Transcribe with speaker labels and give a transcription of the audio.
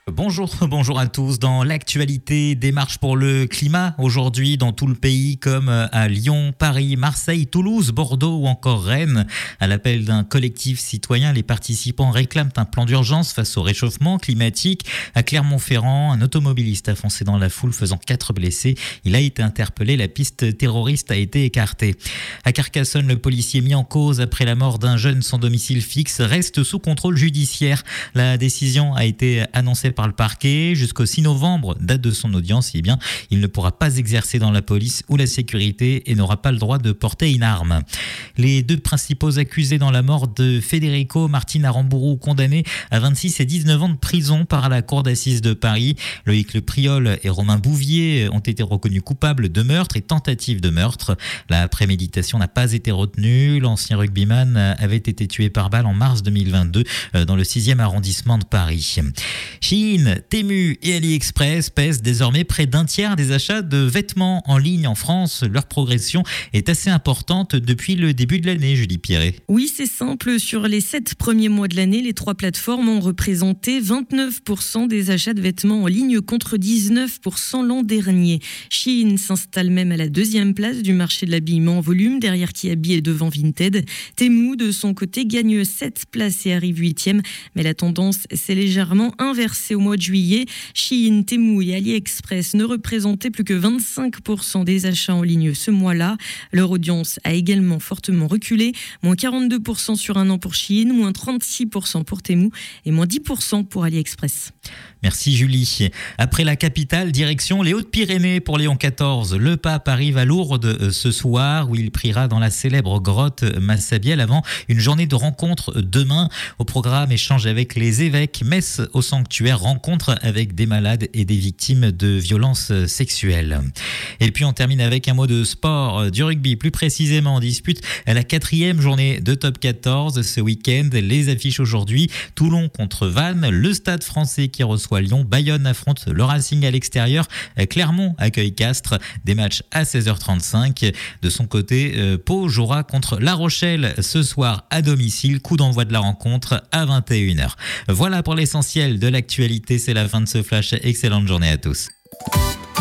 Speaker 1: Bonjour à tous. Dans l'actualité, des marches pour le climat aujourd'hui dans tout le pays comme à Lyon, Paris, Marseille, Toulouse, Bordeaux ou encore Rennes. À l'appel d'un collectif citoyen, les participants réclament un plan d'urgence face au réchauffement climatique. À Clermont-Ferrand, un automobiliste a foncé dans la foule faisant 4 blessés. Il a été interpellé, la piste terroriste a été écartée. À Carcassonne, le policier mis en cause après la mort d'un jeune sans domicile fixe reste sous contrôle judiciaire. La décision a été annoncée par le parquet. Jusqu'au 6 novembre, date de son audience, il ne pourra pas exercer dans la police ou la sécurité et n'aura pas le droit de porter une arme. Les deux principaux accusés dans la mort de Federico Martin Aramburu, condamnés à 26 et 19 ans de prison par la cour d'assises de Paris. Loïc Le Priol et Romain Bouvier ont été reconnus coupables de meurtre et tentative de meurtre. La préméditation n'a pas été retenue. L'ancien rugbyman avait été tué par balle en mars 2022 dans le 6e arrondissement de Paris. Shein, Temu et AliExpress pèsent désormais près d'un tiers des achats de vêtements en ligne en France. Leur progression est assez importante depuis le début de l'année, Julie Pierret.
Speaker 2: Oui, c'est simple. Sur les 7 premiers mois de l'année, les 3 plateformes ont représenté 29% des achats de vêtements en ligne contre 19% l'an dernier. Shein s'installe même à la 2e place du marché de l'habillement en volume, derrière Kiabi et devant Vinted. Temu, de son côté, gagne 7 places et arrive 8e. Mais la tendance s'est légèrement inversée au mois de juillet. Shein, Temu et AliExpress ne représentaient plus que 25% des achats en ligne ce mois-là. Leur audience a également fortement reculé. Moins 42% sur un an pour Shein, moins 36% pour Temu et moins 10% pour AliExpress.
Speaker 1: Merci Julie. Après la capitale, direction les Hautes-Pyrénées pour Léon XIV. Le pape arrive à Lourdes ce soir où il priera dans la célèbre grotte Massabielle avant une journée de rencontres demain. Au programme, échange avec les évêques, messe au sanctuaire, rencontre avec des malades et des victimes de violences sexuelles. Et puis on termine avec un mot de sport, du rugby plus précisément. En dispute à la 4e journée de Top 14 ce week-end. Les affiches aujourd'hui, Toulon contre Vannes, le Stade Français qui reçoit Lyon, Bayonne affronte le Racing à l'extérieur, Clermont accueille Castres, des matchs à 16h35. De son côté, Pau jouera contre La Rochelle ce soir à domicile, coup d'envoi de la rencontre à 21h. Voilà pour l'essentiel de l'actualité, c'est la fin de ce flash, excellente journée à tous.